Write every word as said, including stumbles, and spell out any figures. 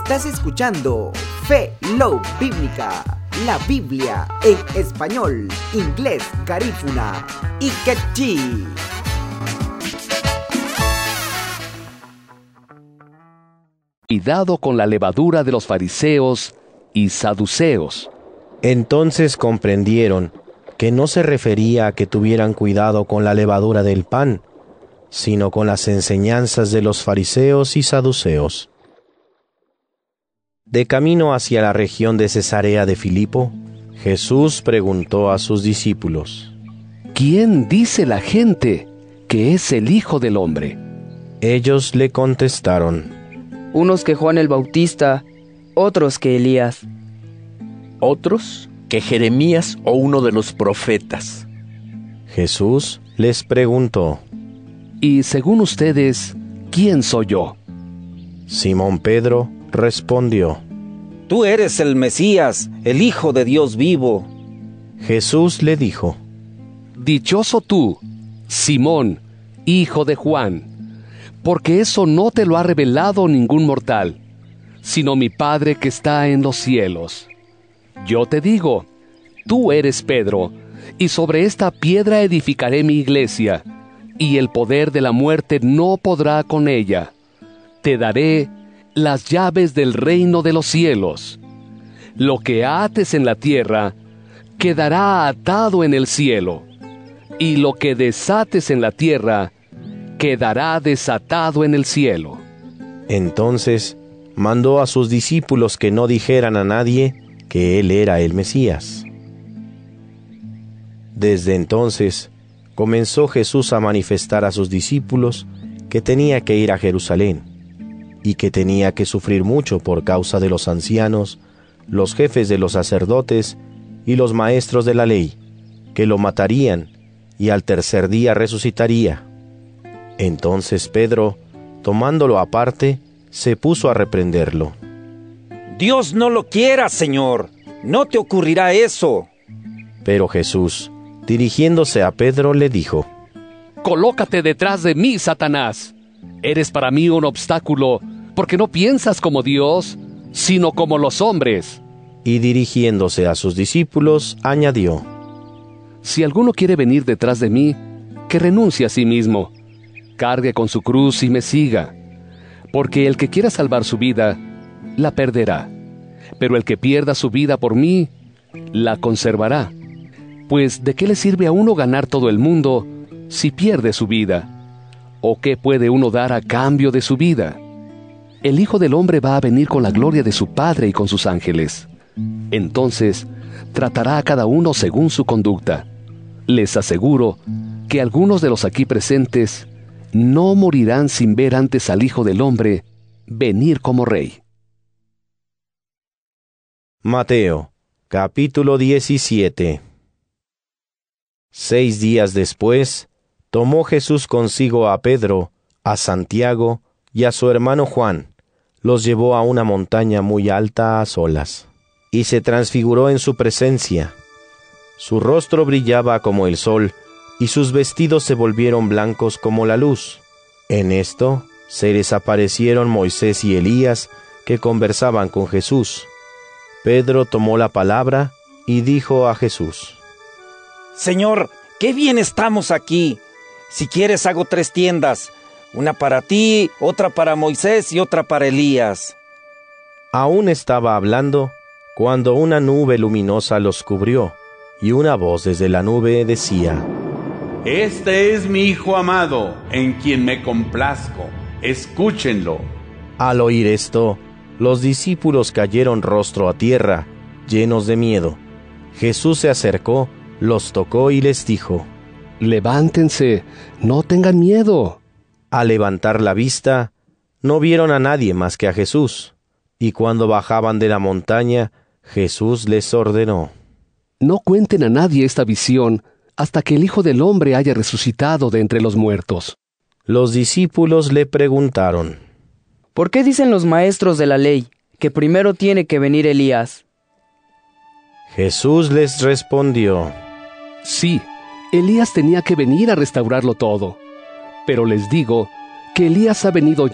Estás escuchando Fe Love Bíblica, la Biblia en español, inglés, garífuna y quechí. Cuidado con la levadura de los fariseos y saduceos. Entonces comprendieron que no se refería a que tuvieran cuidado con la levadura del pan, sino con las enseñanzas de los fariseos y saduceos. De camino hacia la región de Cesarea de Filipo, Jesús preguntó a sus discípulos: ¿Quién dice la gente que es el Hijo del Hombre? Ellos le contestaron: Unos que Juan el Bautista, otros que Elías, otros que Jeremías o uno de los profetas. Jesús les preguntó: Y según ustedes, ¿quién soy yo? Simón Pedro respondió: Tú eres el Mesías, el Hijo de Dios vivo. Jesús le dijo: Dichoso tú, Simón, hijo de Juan, porque eso no te lo ha revelado ningún mortal, sino mi Padre que está en los cielos. Yo te digo, tú eres Pedro, y sobre esta piedra edificaré mi iglesia, y el poder de la muerte no podrá con ella. Te daré las llaves del reino de los cielos. Lo que ates en la tierra, quedará atado en el cielo, y lo que desates en la tierra, quedará desatado en el cielo. Entonces mandó a sus discípulos que no dijeran a nadie que él era el Mesías. Desde entonces comenzó Jesús a manifestar a sus discípulos que tenía que ir a Jerusalén, y que tenía que sufrir mucho por causa de los ancianos, los jefes de los sacerdotes y los maestros de la ley, que lo matarían y al tercer día resucitaría. Entonces Pedro, tomándolo aparte, se puso a reprenderlo. Dios no lo quiera, Señor. No te ocurrirá eso. Pero Jesús, dirigiéndose a Pedro, le dijo: Colócate detrás de mí, Satanás. Eres para mí un obstáculo, porque no piensas como Dios, sino como los hombres. Y dirigiéndose a sus discípulos, añadió: Si alguno quiere venir detrás de mí, que renuncie a sí mismo, cargue con su cruz y me siga. Porque el que quiera salvar su vida, la perderá. Pero el que pierda su vida por mí, la conservará. Pues ¿de qué le sirve a uno ganar todo el mundo si pierde su vida? ¿O qué puede uno dar a cambio de su vida? El Hijo del Hombre va a venir con la gloria de su Padre y con sus ángeles. Entonces, tratará a cada uno según su conducta. Les aseguro que algunos de los aquí presentes no morirán sin ver antes al Hijo del Hombre venir como Rey. Mateo, capítulo diecisiete. Seis días después, tomó Jesús consigo a Pedro, a Santiago y a su hermano Juan, los llevó a una montaña muy alta a solas, y se transfiguró en su presencia. Su rostro brillaba como el sol, y sus vestidos se volvieron blancos como la luz. En esto se les aparecieron Moisés y Elías, que conversaban con Jesús. Pedro tomó la palabra y dijo a Jesús: Señor, qué bien estamos aquí. Si quieres hago tres tiendas, una para ti, otra para Moisés y otra para Elías. Aún estaba hablando cuando una nube luminosa los cubrió, y una voz desde la nube decía: Este es mi Hijo amado, en quien me complazco. Escúchenlo. Al oír esto, los discípulos cayeron rostro a tierra, llenos de miedo. Jesús se acercó, los tocó y les dijo: Levántense, no tengan miedo. Al levantar la vista, no vieron a nadie más que a Jesús, y cuando bajaban de la montaña, Jesús les ordenó: No cuenten a nadie esta visión hasta que el Hijo del Hombre haya resucitado de entre los muertos. Los discípulos le preguntaron: ¿Por qué dicen los maestros de la ley que primero tiene que venir Elías? Jesús les respondió: Sí, Elías tenía que venir a restaurarlo todo. Pero les digo que Elías ha venido